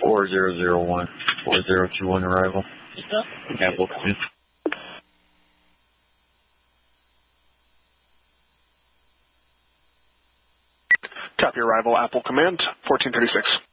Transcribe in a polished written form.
4001, 4021 arrival. Apple Command. Copy arrival, Apple Command, 1436.